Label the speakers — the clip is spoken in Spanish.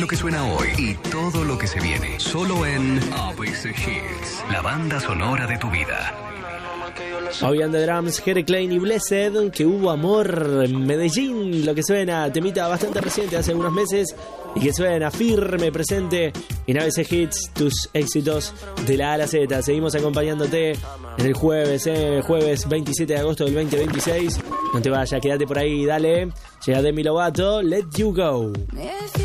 Speaker 1: lo que suena hoy y todo lo que se viene. Solo en ABC Hits, la banda sonora de tu vida.
Speaker 2: Hoy on the drums, Jere Klein y Blessed, que hubo amor en Medellín. Lo que suena, temita bastante reciente, hace unos meses, y que suena firme, presente en ABC Hits, tus éxitos de la A a la Z. Seguimos acompañándote en el jueves 27 de agosto del 2026. No te vayas, quédate por ahí, dale. Llega Demi Lovato, Let You Go.